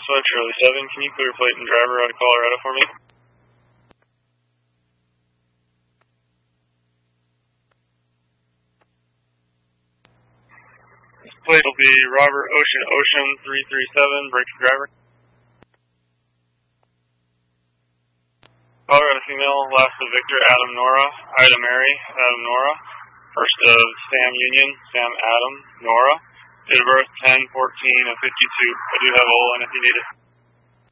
5 Charlie 7, can you clear plate and driver out of Colorado for me? This plate will be Robert Ocean 337, brake and driver. Colorado female, last of Victor, Adam Nora, Ida Mary, Adam Nora. First of Sam Union, Sam Adam, Nora. Date of birth 10/14/52. I do have a line if you need it.